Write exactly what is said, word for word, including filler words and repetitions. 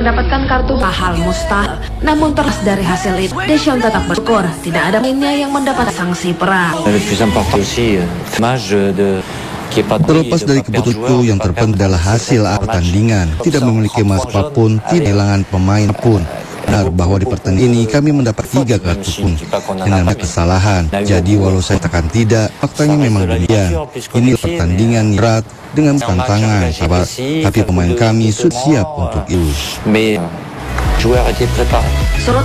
mendapatkan kartu hal mustahil. Namun terlepas dari hasil itu, Deschamps tetap bersyukur tidak ada pemainnya yang mendapat sanksi perak. Terlepas dari keputusan itu, yang terpenting adalah hasil pertandingan. Tidak memiliki emas apapun, tidak kehilangan pemain pun. Benar bahwa di pertandingan ini kami mendapat tiga kartu kuning dengan kesalahan. Jadi walau saya katakan tidak, faktanya memang demikian. Ini pertandingan berat dengan tantangan, sahabat. Tapi pemain kami sudah siap untuk itu. Surut